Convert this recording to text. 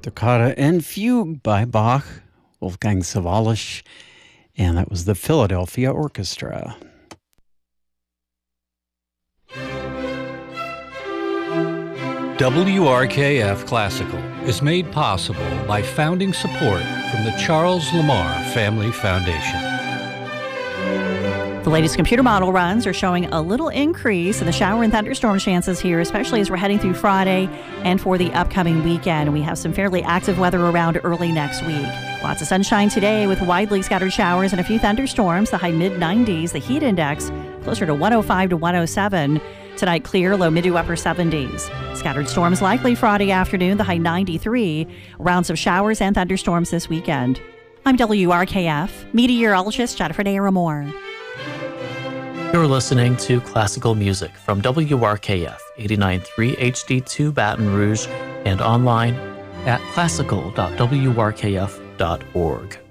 Toccata and Fugue by Bach, Wolfgang Sawallisch, and that was the Philadelphia Orchestra. WRKF Classical is made possible by founding support from the Charles Lamar Family Foundation. The latest computer model runs are showing a little increase in the shower and thunderstorm chances here, especially as we're heading through Friday and for the upcoming weekend. We have some fairly active weather around early next week. Lots of sunshine today with widely scattered showers and a few thunderstorms. The high mid-90s, the heat index closer to 105 to 107. Tonight, clear, low mid to upper 70s. Scattered storms likely Friday afternoon, the high 93. Rounds of showers and thunderstorms this weekend. I'm WRKF meteorologist Jennifer Naramore. You're listening to classical music from WRKF 89.3 HD2 Baton Rouge and online at classical.wrkf.org.